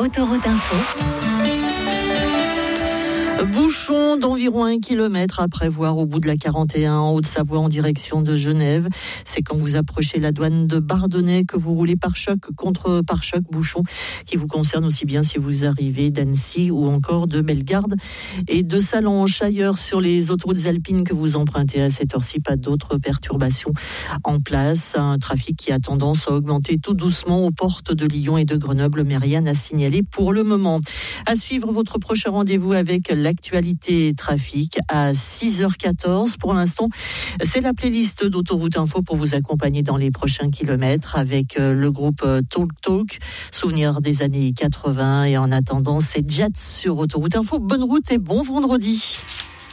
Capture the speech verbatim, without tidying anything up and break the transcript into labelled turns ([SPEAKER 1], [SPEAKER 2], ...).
[SPEAKER 1] Autoroute Info.
[SPEAKER 2] Bouchon d'environ un kilomètre à prévoir au bout de la quarante et un en Haute-Savoie en direction de Genève. C'est quand vous approchez la douane de Bardonnay que vous roulez par choc contre par choc, bouchon qui vous concerne aussi bien si vous arrivez d'Annecy ou encore de Bellegarde et de Sallanches. Ailleurs sur les autoroutes alpines que vous empruntez à cette heure-ci, pas d'autres perturbations en place. Un trafic qui a tendance à augmenter tout doucement aux portes de Lyon et de Grenoble, mais rien à signaler pour le moment. À suivre votre prochain rendez-vous avec l'actualité trafic à six heures quatorze. Pour l'instant, c'est la playlist d'Autoroute Info pour vous accompagner dans les prochains kilomètres avec le groupe Talk Talk, souvenir des années quatre-vingts. Et en attendant, c'est Jets sur Autoroute Info. Bonne route et bon vendredi.